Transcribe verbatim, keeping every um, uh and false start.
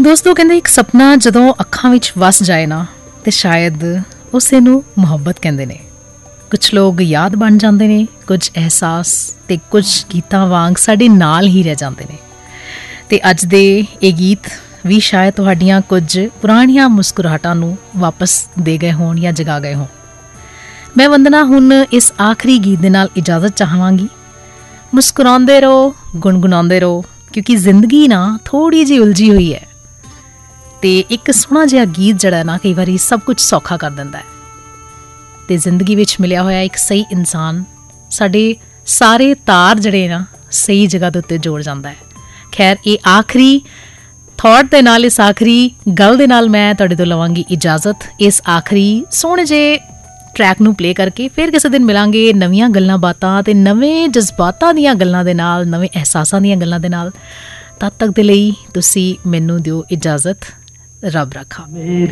ਦੋਸਤੋ ਕਹਿੰਦੇ ਇੱਕ ਸੁਪਨਾ ਜਦੋਂ ਅੱਖਾਂ ਵਿੱਚ ਵਸ ਜਾਏ ਨਾ ਤੇ ਸ਼ਾਇਦ ਉਸੇ ਨੂੰ ਮੁਹੱਬਤ ਕਹਿੰਦੇ ਨੇ। ਕੁਛ ਲੋਕ ਯਾਦ ਬਣ ਜਾਂਦੇ ਨੇ, ਕੁਝ ਅਹਿਸਾਸ ਤੇ ਕੁਝ ਗੀਤਾਂ ਵਾਂਗ ਸਾਡੇ ਨਾਲ ਹੀ ਰਹਿ ਜਾਂਦੇ ਨੇ। ਤੇ ਅੱਜ ਦੇ ਇਹ ਗੀਤ ਵੀ ਸ਼ਾਇਦ ਤੁਹਾਡੀਆਂ ਕੁਝ ਪੁਰਾਣੀਆਂ ਮੁਸਕਰਾਹਟਾਂ ਨੂੰ ਵਾਪਸ ਦੇ ਗਏ ਹੋਣ ਜਾਂ ਜਗਾ ਗਏ ਹੋਣ। ਮੈਂ ਵੰਦਨਾ ਹੁਣ ਇਸ ਆਖਰੀ ਗੀਤ ਦੇ ਨਾਲ ਇਜਾਜ਼ਤ ਚਾਹਾਂਗੀ। ਮੁਸਕਰਾਉਂਦੇ ਰਹੋ, ਗੁਣਗੁਣਾਉਂਦੇ ਰਹੋ, ਕਿਉਂਕਿ ਜ਼ਿੰਦਗੀ ਨਾ ਥੋੜ੍ਹੀ ਜਿਹੀ ਉਲਝੀ ਹੋਈ ਹੈ ਤੇ ਇੱਕ ਸੋਹਣਾ ਜਿਹਾ ਗੀਤ ਜਿਹੜਾ ਨਾ ਕਈ ਵਾਰੀ ਸਭ ਕੁਝ ਸੌਖਾ ਕਰ ਦਿੰਦਾ ਹੈ। ਤੇ ਜ਼ਿੰਦਗੀ ਵਿੱਚ ਮਿਲਿਆ ਹੋਇਆ ਇੱਕ ਸਹੀ ਇਨਸਾਨ ਸਾਡੇ ਸਾਰੇ ਤਾਰ ਜਿਹੜੇ ਨਾ ਸਹੀ ਜਗ੍ਹਾ ਦੇ ਉੱਤੇ ਜੋੜ ਜਾਂਦਾ ਹੈ। ਖੈਰ, ਇਹ ਆਖਰੀ ਥੋਟ ਦੇ ਨਾਲ, ਇਸ ਆਖਰੀ ਗੱਲ ਦੇ ਨਾਲ ਮੈਂ ਤੁਹਾਡੇ ਤੋਂ ਲਵਾਂਗੀ ਇਜਾਜ਼ਤ, ਇਸ ਆਖਰੀ ਸੋਹਣੇ ਜਿਹੇ ਟਰੈਕ ਨੂੰ ਪਲੇ ਕਰਕੇ। ਫਿਰ ਕਿਸੇ ਦਿਨ ਮਿਲਾਂਗੇ ਨਵੀਆਂ ਗੱਲਾਂ ਬਾਤਾਂ ਤੇ ਨਵੇਂ ਜਜ਼ਬਾਤਾਂ ਦੀਆਂ ਗੱਲਾਂ ਦੇ ਨਾਲ, ਨਵੇਂ ਅਹਿਸਾਸਾਂ ਦੀਆਂ ਗੱਲਾਂ ਦੇ ਨਾਲ। ਤਦ ਤੱਕ ਦੇ ਲਈ ਤੁਸੀਂ ਮੈਨੂੰ ਦਿਓ ਇਜਾਜ਼ਤ। ਰੱਬ ਰੱਖਾ।